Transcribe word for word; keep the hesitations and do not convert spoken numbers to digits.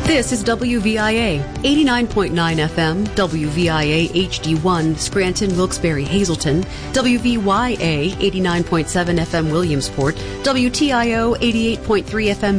This is W V I A, eighty-nine point nine F M, W V I A H D one, Scranton, Wilkes-Barre, Hazleton, W V Y A, eighty-nine point seven F M, Williamsport, W T I O, eighty-eight point three F M,